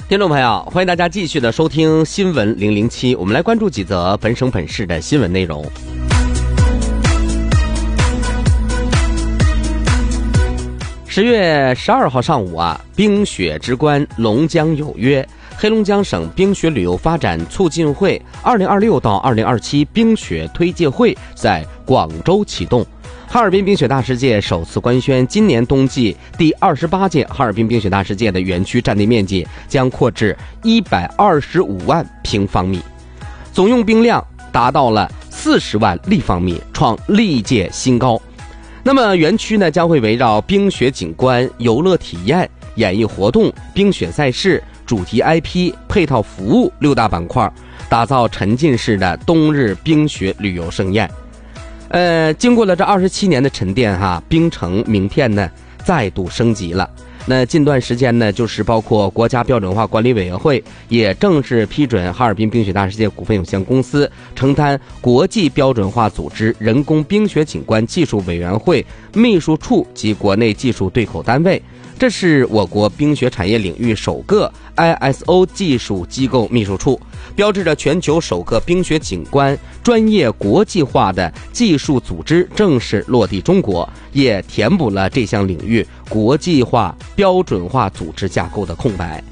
听众朋友，欢迎大家继续的收听新闻007，我们来关注几则本省本市的新闻内容。10月12号上午冰雪之关龙江有约，黑龙江省冰雪旅游发展促进会2026到2027冰雪推介会在广州启动。哈尔滨冰雪大世界首次官宣，今年冬季第28届哈尔滨冰雪大世界的园区占地面积将扩至125万平方米，总用冰量达到了40万立方米，创历届新高。那么园区呢，将会围绕冰雪景观、游乐体验、演艺活动、冰雪赛事、主题 IP、配套服务6大板块，打造沉浸式的冬日冰雪旅游盛宴。经过了这27年的沉淀冰城名片呢再度升级了。那近段时间呢，就是包括国家标准化管理委员会也正式批准哈尔滨冰雪大世界股份有限公司承担国际标准化组织人工冰雪景观技术委员会秘书处及国内技术对口单位，这是我国冰雪产业领域首个 ISO 技术机构秘书处，标志着全球首个冰雪景观专业国际化的技术组织正式落地中国，也填补了这项领域国际化标准化组织架构的空白。